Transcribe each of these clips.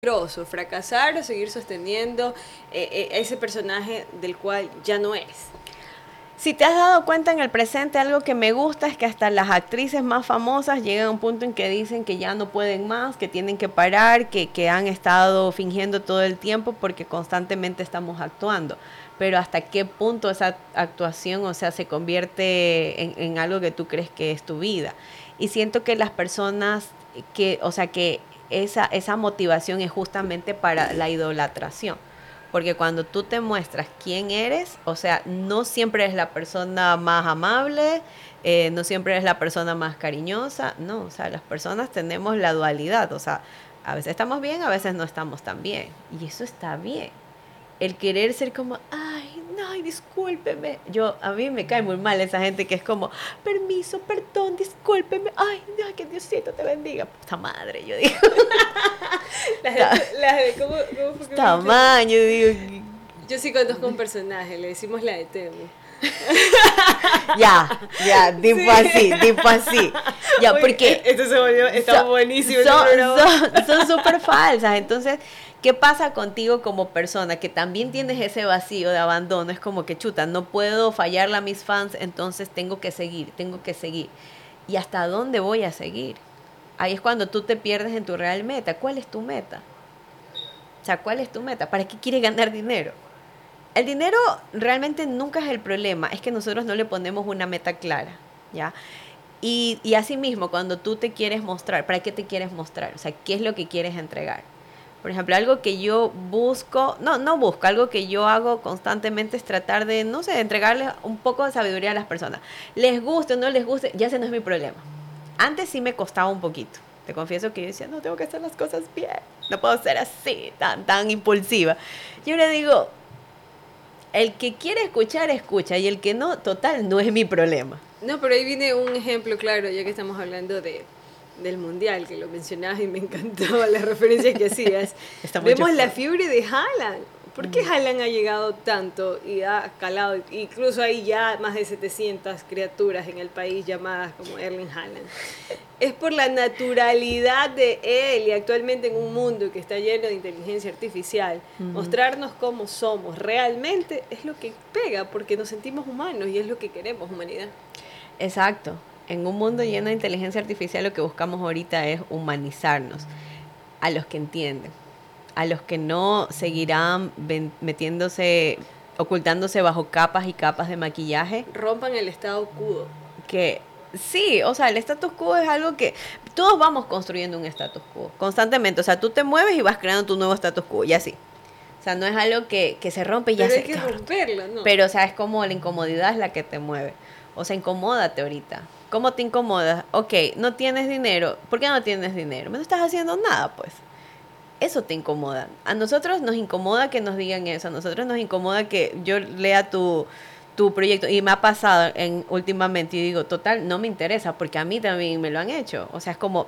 peligroso, fracasar o seguir sosteniendo ese personaje del cual ya no eres. Si te has dado cuenta en el presente, algo que me gusta es que hasta las actrices más famosas llegan a un punto en que dicen que ya no pueden más, que tienen que parar, que han estado fingiendo todo el tiempo porque constantemente estamos actuando. Pero hasta qué punto esa actuación, o sea, se convierte en algo que tú crees que es tu vida. Y siento que las personas que, o sea, que esa motivación es justamente para la idolatración. Porque cuando tú te muestras quién eres, o sea, no siempre eres la persona más amable, no siempre eres la persona más cariñosa, no, o sea, las personas tenemos la dualidad, o sea, a veces estamos bien, a veces no estamos tan bien, y eso está bien. El querer ser como, ay, no, ay, discúlpeme. A mí me cae muy mal esa gente que es como, permiso, perdón, discúlpeme, ay, no, que Diosito te bendiga. Puta madre, yo digo. ¿Cómo fue que me dijiste? Tamaño, digo. Yo sí conozco un personaje, le decimos la de Temu. Ya, tipo así. Ya, Uy, porque esto se volvió, está buenísimo este son programa. son súper falsas. Entonces, ¿qué pasa contigo como persona? Que también tienes ese vacío de abandono. Es como que chuta, no puedo fallarle a mis fans, entonces tengo que seguir, tengo que seguir. ¿Y hasta dónde voy a seguir? Ahí es cuando tú te pierdes en tu real meta. ¿Cuál es tu meta? O sea, ¿cuál es tu meta? ¿Para qué quieres ganar dinero? El dinero realmente nunca es el problema, es que nosotros no le ponemos una meta clara, ¿ya? Y asimismo, cuando tú te quieres mostrar, ¿para qué te quieres mostrar? O sea, ¿qué es lo que quieres entregar? Por ejemplo, algo que yo busco, no busco, algo que yo hago constantemente es tratar de, no sé, entregarles un poco de sabiduría a las personas. Les guste o no les guste, ya ese no es mi problema. Antes sí me costaba un poquito. Te confieso que yo decía, no, tengo que hacer las cosas bien. No puedo ser así, tan impulsiva. Yo le digo, el que quiere escuchar, escucha. Y el que no, total, no es mi problema. No, pero ahí viene un ejemplo claro, ya que estamos hablando del mundial, que lo mencionabas y me encantó la referencia que hacías. Está mucho Vemos la fuego. fiebre de Haaland. ¿Por qué Haaland ha llegado tanto y ha calado? Incluso hay ya más de 700 criaturas en el país llamadas como Erling Haaland. Es por la naturalidad de él y actualmente en un mundo que está lleno de inteligencia artificial, mostrarnos cómo somos realmente es lo que pega porque nos sentimos humanos y es lo que queremos, humanidad. Exacto. En un mundo lleno de inteligencia artificial lo que buscamos ahorita es humanizarnos a los que entienden. A los que no seguirán metiéndose, ocultándose bajo capas y capas de maquillaje. Rompan el estado quo. Que sí, o sea, el status quo es algo que todos vamos construyendo un status quo constantemente. O sea, tú te mueves y vas creando tu nuevo status quo y así. O sea, no es algo que se rompe y ya Pero hay se... que romperlo, ¿no? Pero, o sea, es como la incomodidad es la que te mueve. O sea, incomódate ahorita. ¿Cómo te incomodas? Ok, no tienes dinero. ¿Por qué no tienes dinero? No estás haciendo nada, pues. Eso te incomoda. A nosotros nos incomoda que nos digan eso. A nosotros nos incomoda que yo lea tu proyecto. Y me ha pasado últimamente y digo, total, no me interesa porque a mí también me lo han hecho. O sea, es como,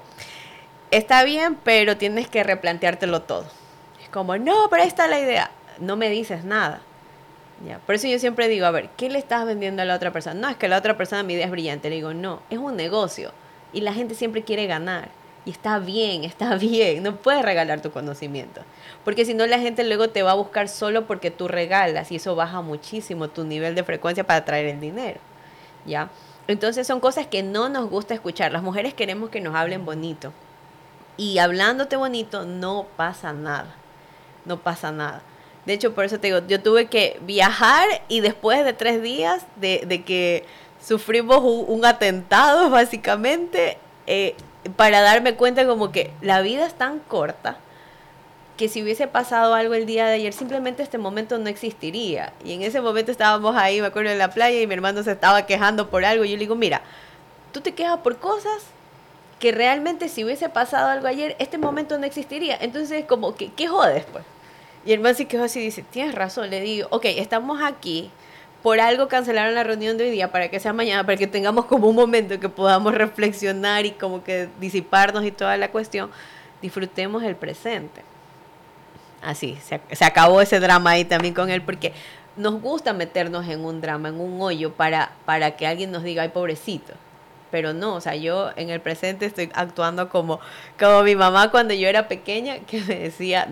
está bien, pero tienes que replanteártelo todo. Es como, no, pero ahí está la idea. No me dices nada. Ya. Por eso yo siempre digo, a ver, ¿qué le estás vendiendo a la otra persona? No, es que la otra persona mi idea es brillante. Le digo, no, es un negocio. Y la gente siempre quiere ganar. Y está bien, está bien. No puedes regalar tu conocimiento. Porque si no, la gente luego te va a buscar solo porque tú regalas. Y eso baja muchísimo tu nivel de frecuencia para traer el dinero. ¿Ya? Entonces son cosas que no nos gusta escuchar. Las mujeres queremos que nos hablen bonito. Y hablándote bonito no pasa nada. No pasa nada. De hecho, por eso te digo, yo tuve que viajar y después de 3 días de que sufrimos un atentado, básicamente, para darme cuenta como que la vida es tan corta que si hubiese pasado algo el día de ayer, simplemente este momento no existiría. Y en ese momento estábamos ahí, me acuerdo, en la playa y mi hermano se estaba quejando por algo. Y yo le digo, mira, tú te quejas por cosas que realmente si hubiese pasado algo ayer, este momento no existiría. Entonces, como que, ¿qué jodes, pues? Y el man se quedó así y dice, tienes razón, le digo, ok, estamos aquí, por algo cancelaron la reunión de hoy día para que sea mañana, para que tengamos como un momento que podamos reflexionar y como que disiparnos y toda la cuestión, disfrutemos el presente. Así, se acabó ese drama ahí también con él, porque nos gusta meternos en un drama, en un hoyo, para que alguien nos diga, ay, pobrecito. pero no, o sea, yo en el presente estoy actuando como mi mamá cuando yo era pequeña, que me decía,